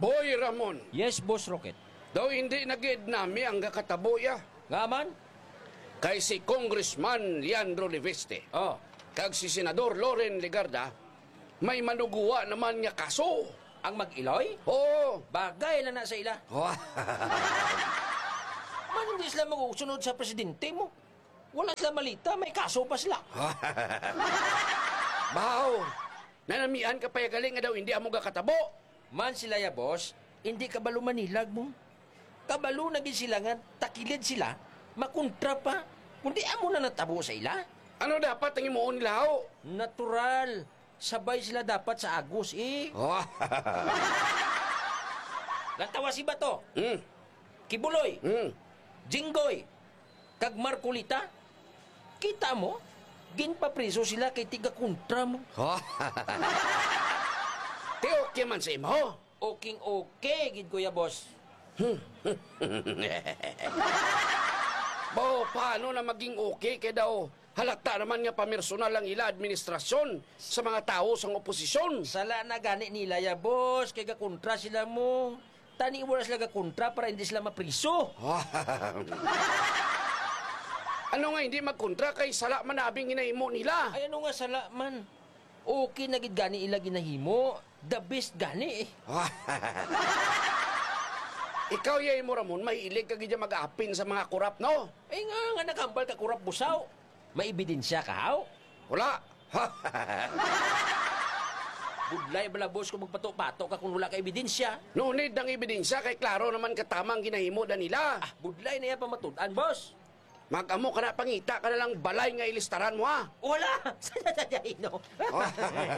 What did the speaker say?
Boy Ramon, Yes, Boss Rocket. daw hindi nagid nami ang gakataboya Nga man? kay si Congressman Leandro Leveste Oh. kag si Senador Loren Legarda may manuguwa naman nga kaso. Ang mag-iloy? Oo. Bagay na sa ila. Man, hindi sila mag-usunod sa presidente mo. Wala sila malita, may kaso pa sila. Bahaw, nanamian ka pa galing nga daw hindi amo gakatabo. Man sila ya, boss, hindi kabalo manilag mo. Kabalo na gid sila nga, takilid sila, makontra pa, kundi amo na natabo sa ila. Ano dapat ang imuon nila ho? Natural, sabay sila dapat sa Agos eh. Lantawa si Bato, Kibuloy, Jinggoy, kag Marcolita. Kita mo, ginpapriso sila kay tiga kontra mo. Tiok man sa imo. Okay, gid ko ya, boss. Bo, paano na maging okay kay daw? Halata naman nga pamersonal ang ila administrasyon sa mga tao sa oposisyon. Sala na gani nila ya, boss, kay gakontra sila mo. Tani wala sila gakontra para hindi sila mapriso. Ano nga hindi magkontra kay sala man abing hinahimo nila? Ay ano nga sala man. Okay na gid gani ila ginahimo. The best gani eh. Ikaw yay mo Ramon, mahilig ka gidya mag-apin sa mga kurap, no? Ay nga nagambal ka kurap busaw. May ebidensya ka, haw? Wala. Budlay bala, boss, kung magpato-pato ka kung wala ka ebidensya. No need ng ebidensya kay klaro naman katamang ginahimo da nila. Budlay na yan pamatudan, boss. Mag-amo ka na pangita ka na lang balay nga ilistaran mo, ha? Wala! Sa no?